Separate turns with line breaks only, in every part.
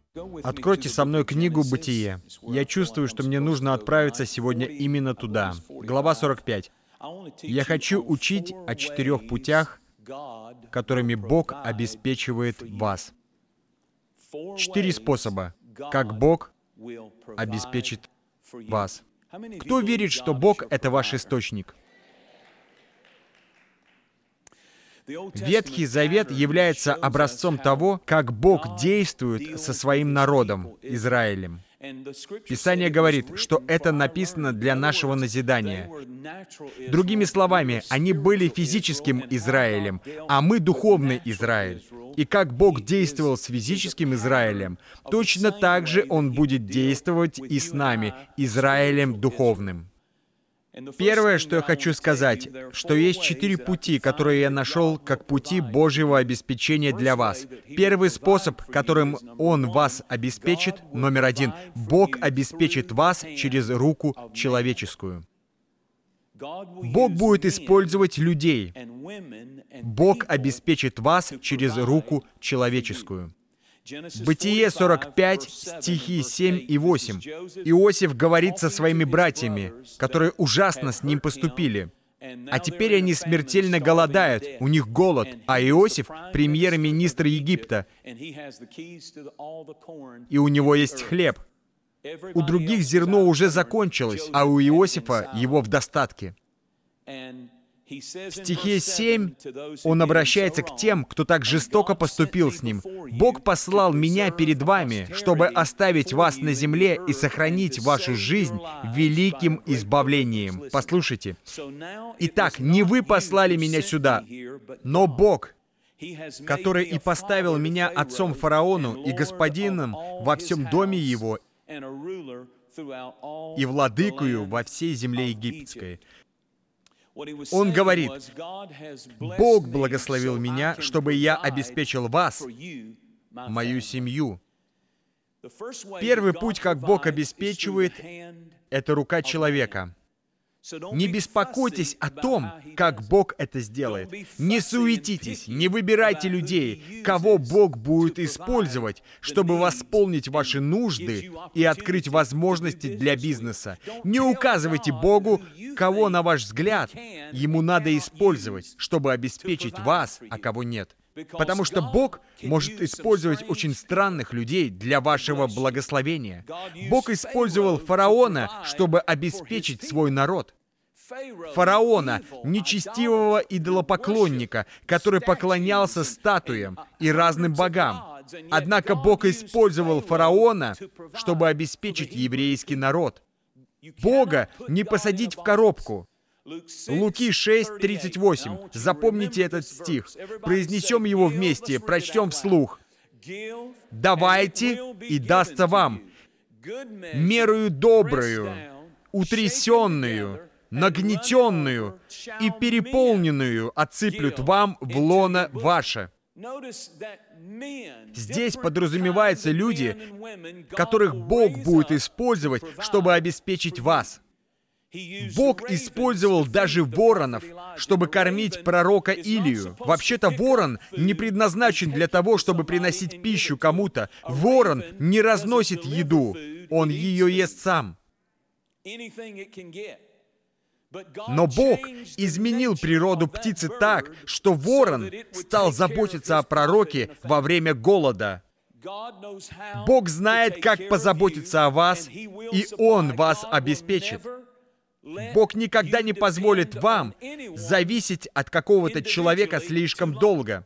Откройте со мной книгу «Бытие». Я чувствую, что мне нужно отправиться сегодня именно туда. Глава 45. Я хочу учить о 4 путях, которыми Бог обеспечивает вас. 4 способа, как Бог обеспечит вас. Кто верит, что Бог — это ваш источник? Ветхий Завет является образцом того, как Бог действует со своим народом, Израилем. Писание говорит, что это написано для нашего назидания. Другими словами, они были физическим Израилем, а мы духовный Израиль. И как Бог действовал с физическим Израилем, точно так же Он будет действовать и с нами, Израилем духовным. Первое, что я хочу сказать, что есть 4 пути, которые я нашел как пути Божьего обеспечения для вас. Первый способ, которым Он вас обеспечит, номер 1. Бог обеспечит вас через руку человеческую. Бог будет использовать людей. Бог обеспечит вас через руку человеческую. Бытие 45, стихи 7 и 8. Иосиф говорит со своими братьями, которые ужасно с ним поступили. А теперь они смертельно голодают, у них голод, а Иосиф — премьер-министр Египта, и у него есть хлеб. У других зерно уже закончилось, а у Иосифа его в достатке. В стихе 7 он обращается к тем, кто так жестоко поступил с ним. «Бог послал меня перед вами, чтобы оставить вас на земле и сохранить вашу жизнь великим избавлением». Послушайте. Итак, не вы послали меня сюда, но Бог, который и поставил меня отцом фараону и господином во всем доме его и владыкою во всей земле египетской. Он говорит: «Бог благословил меня, чтобы я обеспечил вас, мою семью». Первый путь, как Бог обеспечивает, это рука человека. Не беспокойтесь о том, как Бог это сделает. Не суетитесь, не выбирайте людей, кого Бог будет использовать, чтобы восполнить ваши нужды и открыть возможности для бизнеса. Не указывайте Богу, кого, на ваш взгляд, Ему надо использовать, чтобы обеспечить вас, а кого нет. Потому что Бог может использовать очень странных людей для вашего благословения. Бог использовал фараона, чтобы обеспечить свой народ. Фараона, нечестивого идолопоклонника, который поклонялся статуям и разным богам. Однако Бог использовал фараона, чтобы обеспечить еврейский народ. Бога не посадить в коробку. Луки 6:38. Запомните этот стих. Произнесем его вместе, прочтем вслух. «Давайте, и дастся вам, мерою добрую, утрясенную, нагнетенную и переполненную отсыплют вам в лоно ваше». Здесь подразумеваются люди, которых Бог будет использовать, чтобы обеспечить вас. Бог использовал даже воронов, чтобы кормить пророка Илию. Вообще-то ворон не предназначен для того, чтобы приносить пищу кому-то. Ворон не разносит еду, он ее ест сам. Но Бог изменил природу птицы так, что ворон стал заботиться о пророке во время голода. Бог знает, как позаботиться о вас, и Он вас обеспечит. Бог никогда не позволит вам зависеть от какого-то человека слишком долго.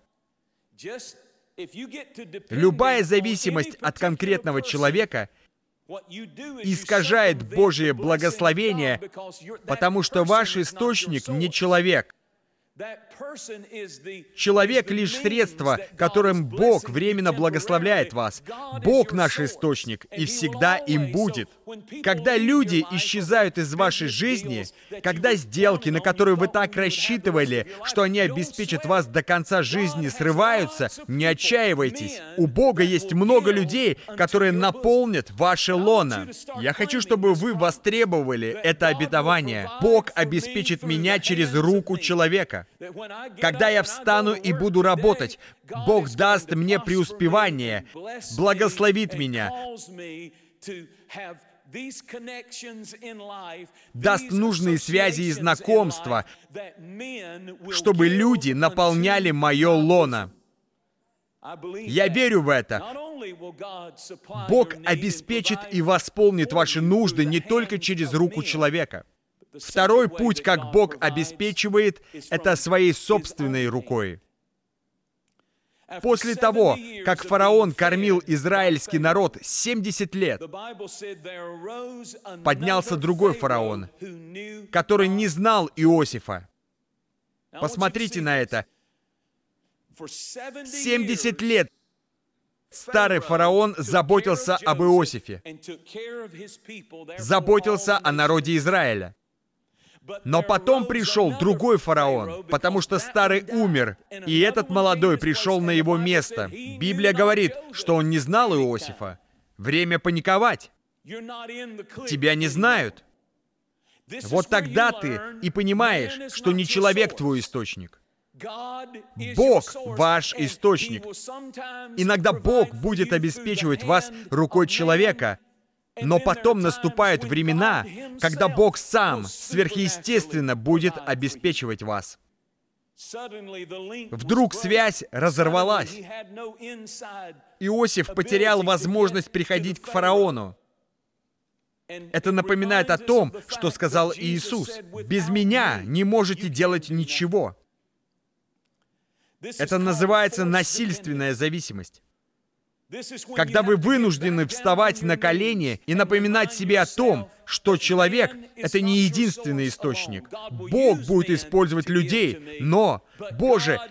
Любая зависимость от конкретного человека искажает Божие благословение, потому что ваш источник не человек. Человек — лишь средство, которым Бог временно благословляет вас. Бог — наш источник, и всегда им будет. Когда люди исчезают из вашей жизни, когда сделки, на которые вы так рассчитывали, что они обеспечат вас до конца жизни, срываются, не отчаивайтесь. У Бога есть много людей, которые наполнят ваше лоно. Я хочу, чтобы вы востребовали это обетование. Бог обеспечит меня через руку человека. Когда я встану и буду работать, Бог даст мне преуспевание, благословит меня, даст нужные связи и знакомства, чтобы люди наполняли мое лоно. Я верю в это. Бог обеспечит и восполнит ваши нужды не только через руку человека. Второй путь, как Бог обеспечивает, это своей собственной рукой. После того, как фараон кормил израильский народ 70 лет, поднялся другой фараон, который не знал Иосифа. Посмотрите на это. 70 лет старый фараон заботился об Иосифе, заботился о народе Израиля. Но потом пришел другой фараон, потому что старый умер, и этот молодой пришел на его место. Библия говорит, что он не знал Иосифа. Время паниковать. Тебя не знают. Вот тогда ты и понимаешь, что не человек твой источник. Бог ваш источник. Иногда Бог будет обеспечивать вас рукой человека, но потом наступают времена, когда Бог сам сверхъестественно будет обеспечивать вас. Вдруг связь разорвалась. Иосиф потерял возможность приходить к фараону. Это напоминает о том, что сказал Иисус: «Без меня не можете делать ничего». Это называется насильственная зависимость. Когда вы вынуждены вставать на колени и напоминать себе о том, что человек — это не единственный источник. Бог будет использовать людей, но, Боже,